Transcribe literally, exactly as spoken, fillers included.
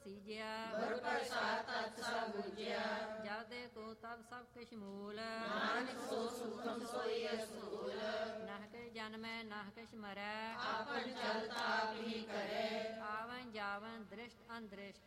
ਸੀਜਿਆ ਗੁਰ ਪ੍ਰਸਾਦ ਤਤ ਸਭ ਬੁਝਿਆ। ਜਬ ਦੇਖੋ ਤਬ ਸਭ ਕਿਛ ਮੂਲ ਨਾਨਕ ਸੋ ਸੂਖਮ ਸੋਈ ਅਸੂਲ। ਨਹ ਕਿਛ ਜਨਮੈ ਨਹ ਕਿਛ ਮਰੈ ਆਪਨ ਚਲਤ ਆਪ ਹੀ ਕਰੇ। ਆਵਨ ਜਾਵਨ ਦ੍ਰਿਸ਼ਟ ਅੰਦ੍ਰਿਸ਼ਟ